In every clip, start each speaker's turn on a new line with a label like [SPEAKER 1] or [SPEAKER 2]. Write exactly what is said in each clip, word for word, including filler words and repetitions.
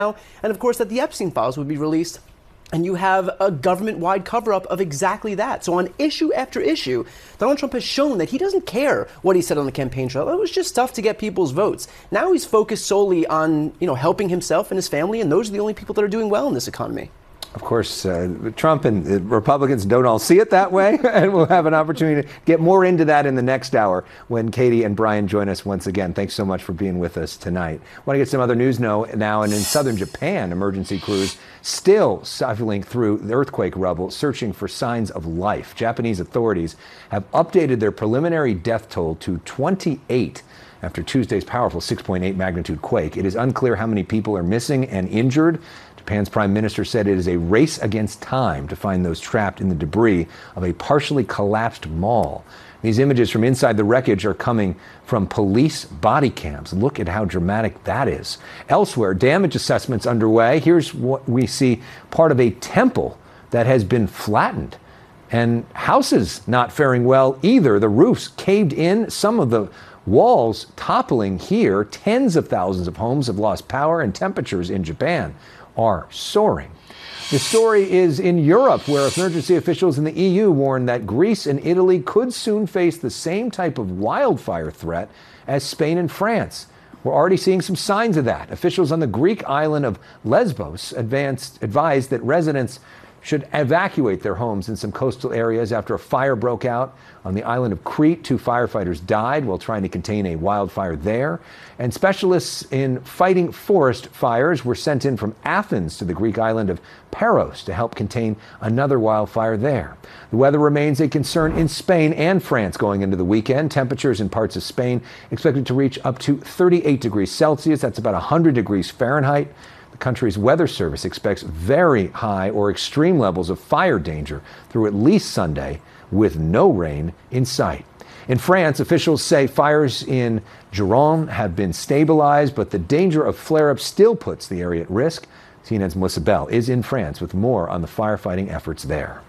[SPEAKER 1] And of course, that the Epstein files would be released. And you have a government-wide cover-up of exactly that. So on issue after issue, Donald Trump has shown that he doesn't care what he said on the campaign trail. It was just stuff to get people's votes. Now he's focused solely on, you know, helping himself and his family, and those are the only people that are doing well in this economy.
[SPEAKER 2] Of course, uh, Trump and the Republicans don't all see it that way, and we'll have an opportunity to get more into that in the next hour when Katie and Brian join us once again. Thanks so much for being with us tonight. I want to get some other news now, and in southern Japan, emergency crews still sifting through the earthquake rubble, searching for signs of life. Japanese authorities have updated their preliminary death toll to twenty-eight after Tuesday's powerful six point eight magnitude quake. It is unclear how many people are missing and injured. Japan's prime minister said it is a race against time to find those trapped in the debris of a partially collapsed mall. These images from inside the wreckage are coming from police body cams. Look at how dramatic that is. Elsewhere, damage assessments underway. Here's what we see: part of a temple that has been flattened. And houses not faring well either. The roofs caved in, some of the walls toppling here. Tens of thousands of homes have lost power, and temperatures in Japan are soaring. The story is in Europe, where emergency officials in the E U warn that Greece and Italy could soon face the same type of wildfire threat as Spain and France. We're already seeing some signs of that. Officials on the Greek island of Lesbos advanced, advised that residents should evacuate their homes in some coastal areas after a fire broke out on the island of Crete. Two firefighters died while trying to contain a wildfire there. And specialists in fighting forest fires were sent in from Athens to the Greek island of Paros to help contain another wildfire there. The weather remains a concern in Spain and France going into the weekend. Temperatures in parts of Spain expected to reach up to thirty-eight degrees Celsius. That's about one hundred degrees Fahrenheit. The country's weather service expects very high or extreme levels of fire danger through at least Sunday, with no rain in sight. In France, officials say fires in Gironde have been stabilized, but the danger of flare-ups still puts the area at risk. C N N's Melissa Bell is in France with more on the firefighting efforts there.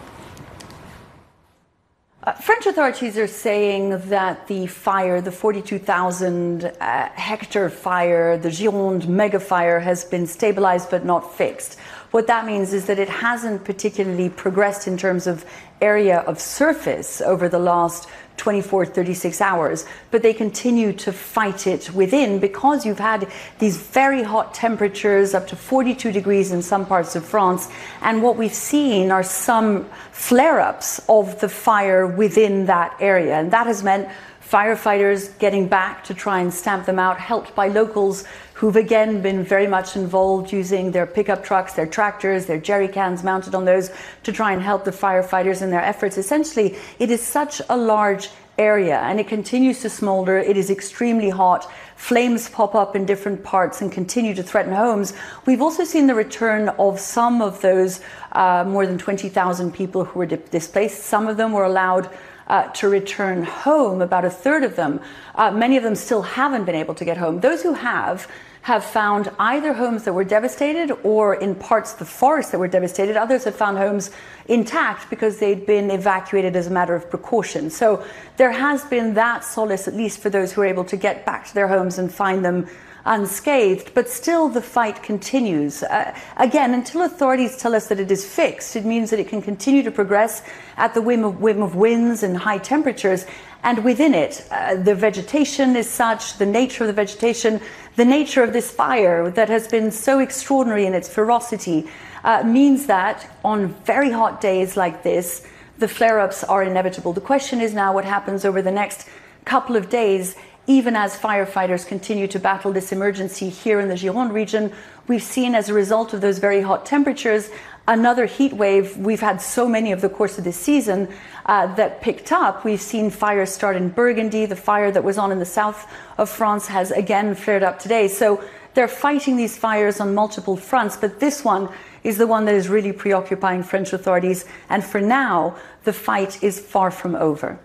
[SPEAKER 3] Uh, French authorities are saying that the fire, the forty-two thousand uh, hectare fire, the Gironde mega fire, has been stabilized but not fixed. What that means is that it hasn't particularly progressed in terms of area of surface over the last twenty-four, thirty-six hours, but they continue to fight it within because you've had these very hot temperatures, up to forty-two degrees in some parts of France. And what we've seen are some flare-ups of the fire within that area. And that has meant firefighters getting back to try and stamp them out, helped by locals who've again been very much involved using their pickup trucks, their tractors, their jerry cans mounted on those to try and help the firefighters in their efforts. Essentially, it is such a large area and it continues to smolder. It is extremely hot. Flames pop up in different parts and continue to threaten homes. We've also seen the return of some of those uh, more than twenty thousand people who were di- displaced. Some of them were allowed Uh, to return home, about a third of them. Uh, many of them still haven't been able to get home. Those who have, have found either homes that were devastated or in parts of the forest that were devastated. Others have found homes intact because they'd been evacuated as a matter of precaution. So there has been that solace, at least for those who are able to get back to their homes and find them unscathed, but still the fight continues. Uh, again, until authorities tell us that it is fixed, it means that it can continue to progress at the whim of, whim of winds and high temperatures. And within it, uh, the vegetation is such, the nature of the vegetation, the nature of this fire that has been so extraordinary in its ferocity, uh, means that on very hot days like this, the flare-ups are inevitable. The question is now what happens over the next couple of days. Even as firefighters continue to battle this emergency here in the Gironde region, we've seen, as a result of those very hot temperatures, another heat wave. We've had so many over the course of this season uh, that picked up. We've seen fires start in Burgundy. The fire that was on in the south of France has again flared up today. So they're fighting these fires on multiple fronts, but this one is the one that is really preoccupying French authorities. And for now, the fight is far from over.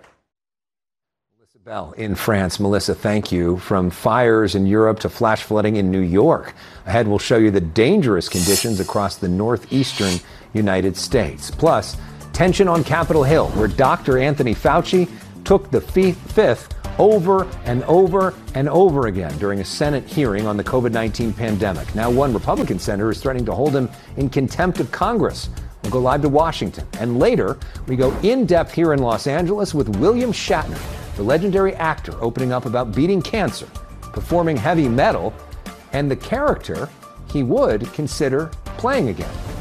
[SPEAKER 2] Bell in France. Melissa, thank you. From fires in Europe to flash flooding in New York. Ahead, we'll show you the dangerous conditions across the northeastern United States. Plus, tension on Capitol Hill, where Doctor Anthony Fauci took the fifth over and over and over again during a Senate hearing on the COVID nineteen pandemic. Now one Republican senator is threatening to hold him in contempt of Congress. We'll go live to Washington. And later, we go in-depth here in Los Angeles with William Shatner, the legendary actor, opening up about beating cancer, performing heavy metal, and the character he would consider playing again.